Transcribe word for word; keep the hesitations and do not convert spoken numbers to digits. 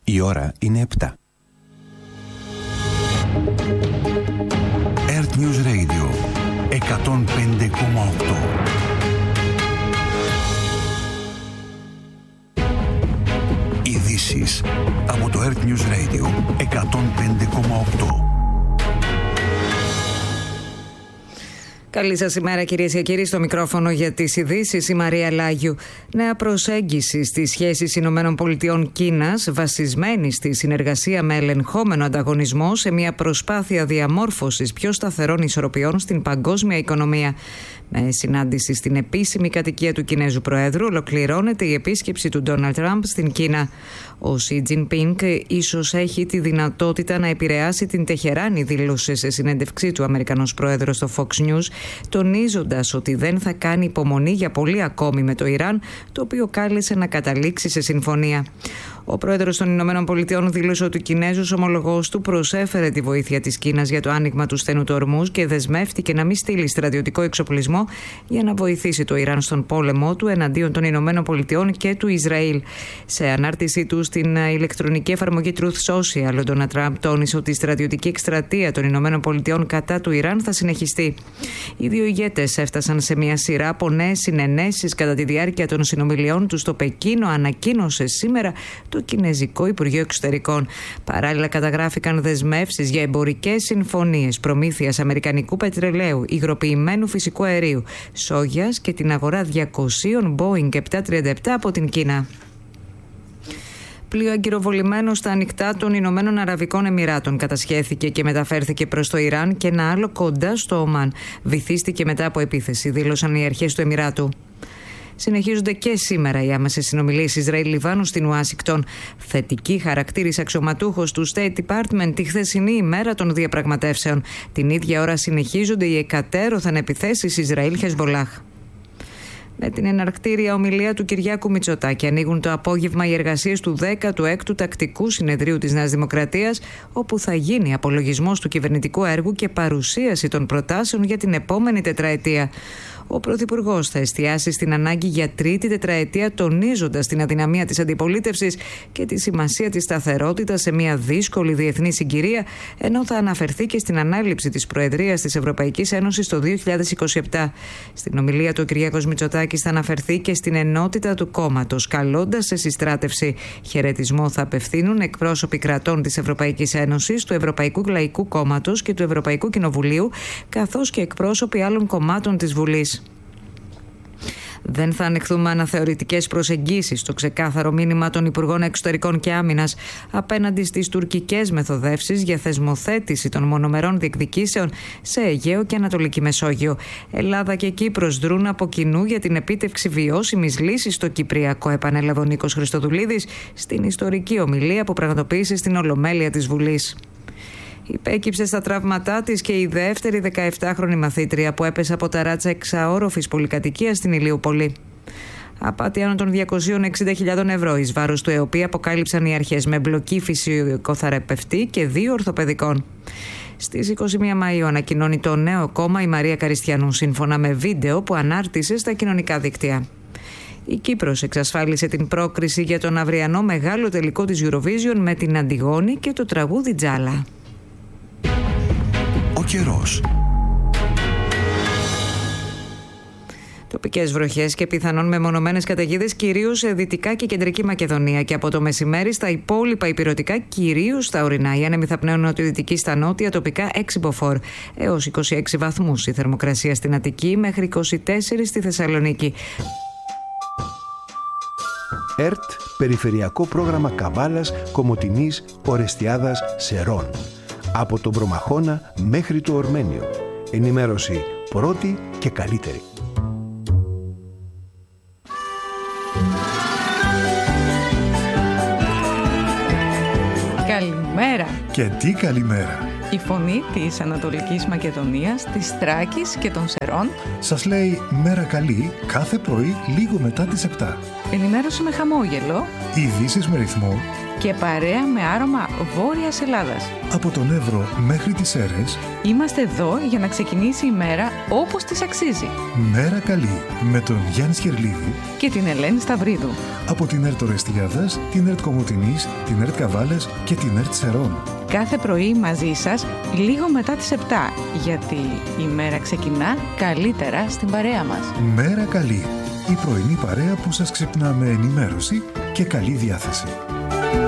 Η ώρα είναι επτά. Earth News Radio εκατόν πέντε κόμμα οκτώ. Ειδήσεις από το Earth News Radio εκατόν πέντε κόμμα οκτώ. Καλή σας ημέρα, κυρίες και κύριοι. Στο μικρόφωνο για τις ειδήσεις η Μαρία Λάγιου. Νέα προσέγγιση στις σχέσεις Ηνωμένων Πολιτειών Κίνας, βασισμένη στη συνεργασία με ελεγχόμενο ανταγωνισμό σε μια προσπάθεια διαμόρφωσης πιο σταθερών ισορροπιών στην παγκόσμια οικονομία. Με συνάντηση στην επίσημη κατοικία του Κινέζου Προέδρου, ολοκληρώνεται η επίσκεψη του Ντόναλντ Τραμπ στην Κίνα. Ο Σι Τζινπίνγκ ίσως έχει τη δυνατότητα να επηρεάσει την Τεχεράνη, δήλωσε σε συνέντευξή του ο Αμερικανός Πρόεδρος στο Fox News, τονίζοντας ότι δεν θα κάνει υπομονή για πολύ ακόμη με το Ιράν, το οποίο κάλεσε να καταλήξει σε συμφωνία. Ο πρόεδρος των Ηνωμένων Πολιτειών δήλωσε ότι ο Κινέζος ομολογός του προσέφερε τη βοήθεια της Κίνας για το άνοιγμα του στενού του Ορμούζ και δεσμεύτηκε να μην στείλει στρατιωτικό εξοπλισμό για να βοηθήσει το Ιράν στον πόλεμό του εναντίον των Ηνωμένων Πολιτειών και του Ισραήλ. Σε ανάρτησή του στην ηλεκτρονική εφαρμογή Truth Social, ο Ντόναλντ Τραμπ τόνισε ότι η στρατιωτική εκστρατεία των Ηνωμένων Πολιτειών κατά του Ιράν θα συνεχιστεί. Οι δύο ηγέτες έφτασαν σε μια σειρά από νέες συνενέσεις κατά τη διάρκεια των συνομιλιών του στο Πεκίνο, ανακοίνωσε σήμερα το Κινέζικο Υπουργείο Εξωτερικών. Παράλληλα, καταγράφηκαν δεσμεύσεις για εμπορικές συμφωνίες προμήθειας αμερικανικού πετρελαίου, υγροποιημένου φυσικού αερίου, σόγιας και την αγορά διακοσίων Boeing επτακόσια τριάντα επτά από την Κίνα. Πλοίο αγκυροβολημένο στα ανοιχτά των Ηνωμένων Αραβικών Εμιράτων κατασχέθηκε και μεταφέρθηκε προς το Ιράν και ένα άλλο κοντά στο Ομάν βυθίστηκε μετά από επίθεση, δήλωσαν οι αρχές του Εμιράτου. Συνεχίζονται και σήμερα οι άμεσες συνομιλίες Ισραήλ-Λιβάνου στην Ουάσιγκτον. Θετική χαρακτήρισε αξιωματούχος του State Department τη χθεσινή ημέρα των διαπραγματεύσεων. Την ίδια ώρα συνεχίζονται οι εκατέρωθεν επιθέσεις Ισραήλ-Χεσβολάχ. Με την εναρκτήρια ομιλία του Κυριάκου Μητσοτάκη ανοίγουν το απόγευμα οι εργασίες του δέκατου έκτου Τακτικού Συνεδρίου της Νέας Δημοκρατίας, όπου θα γίνει απολογισμός του κυβερνητικού έργου και παρουσίαση των προτάσεων για την επόμενη τετραετία. Ο Πρωθυπουργός θα εστιάσει στην ανάγκη για τρίτη τετραετία, τονίζοντας την αδυναμία της αντιπολίτευσης και τη σημασία της σταθερότητας σε μια δύσκολη διεθνή συγκυρία, ενώ θα αναφερθεί και στην ανάληψη της Προεδρίας της Ευρωπαϊκής Ένωσης το δύο χιλιάδες είκοσι επτά. Στην ομιλία του, ο Κυριάκος Μητσοτάκης θα αναφερθεί και στην ενότητα του κόμματος, καλώντας σε συστράτευση. Χαιρετισμό θα απευθύνουν εκπρόσωποι κρατών της Ευρωπαϊκής Ένωσης, του Ευρωπαϊκού Λαϊκού Κόμματος και του Ευρωπαϊκού Κοινοβουλίου, καθώς και εκπρόσωποι άλλων κομμάτων της Βουλής. Δεν θα ανεχθούμε αναθεωρητικές προσεγγίσεις, το ξεκάθαρο μήνυμα των Υπουργών Εξωτερικών και Άμυνας απέναντι στις τουρκικές μεθοδεύσεις για θεσμοθέτηση των μονομερών διεκδικήσεων σε Αιγαίο και Ανατολική Μεσόγειο. Ελλάδα και Κύπρος δρούν από κοινού για την επίτευξη βιώσιμης λύσης στο Κυπριακό, επανέλαβε ο Νίκος Χριστοδουλίδης στην ιστορική ομιλία που πραγματοποίησε στην Ολομέλεια της Βουλής. Υπέκυψε στα τραύματά της και η δεύτερη δεκαεπτάχρονη μαθήτρια που έπεσε από ταράτσα εξαόροφης πολυκατοικίας στην Ηλιούπολη. Απάτη άνω των διακόσιες εξήντα χιλιάδες ευρώ εις βάρος του ΕΟΠΗ αποκάλυψαν οι αρχές, με εμπλοκή φυσικοθεραπευτή και δύο ορθοπαιδικών. Στις είκοσι μία Μαΐου ανακοινώνει το νέο κόμμα η Μαρία Καριστιανού, σύμφωνα με βίντεο που ανάρτησε στα κοινωνικά δίκτυα. Η Κύπρος εξασφάλισε την πρόκριση για τον αυριανό μεγάλο τελικό της Eurovision με την Αντιγόνη και το τραγούδι Τζάλα. Ο καιρός. Τοπικές βροχές και πιθανόν μεμονωμένες καταιγίδες κυρίως σε Δυτικά και Κεντρική Μακεδονία, και από το μεσημέρι στα υπόλοιπα ηπειρωτικά, κυρίως στα ορεινά. Οι άνεμοι θα πνέουν νοτιοδυτική στα νότια, τοπικά έξι μποφόρ έως είκοσι έξι βαθμούς η θερμοκρασία στην Αττική, μέχρι είκοσι τέσσερα στη Θεσσαλονίκη. ΕΡΤ, Περιφερειακό Πρόγραμμα Καβάλας, Κομοτηνής, Ορεστιάδας, Σερών. Από τον Προμαχώνα μέχρι το Ορμένιο. Ενημέρωση πρώτη και καλύτερη. Καλημέρα. Και τι καλημέρα. Η φωνή της Ανατολικής Μακεδονίας, της Θράκης και των Σερών σας λέει μέρα καλή κάθε πρωί λίγο μετά τις επτά. Ενημέρωση με χαμόγελο, ειδήσεις με ρυθμό και παρέα με άρωμα Βόρειας Ελλάδας. Από τον Εύρο μέχρι τις Σέρρες είμαστε εδώ για να ξεκινήσει η μέρα όπως της αξίζει. Μέρα καλή με τον Γιάννη Σκερλίδη και την Ελένη Σταυρίδου. Από την ΕΡΤ Ορεστιάδας, την ΕΡΤ Κομοτηνής, την ΕΡΤ Καβάλας και την ΕΡΤ Σερών. Κάθε πρωί μαζί σας λίγο μετά τις επτά, γιατί η μέρα ξεκινά καλύτερα στην παρέα μας. Μέρα καλή, η πρωινή παρέα που σας ξυπνά με ενημέρωση και καλή διάθεση.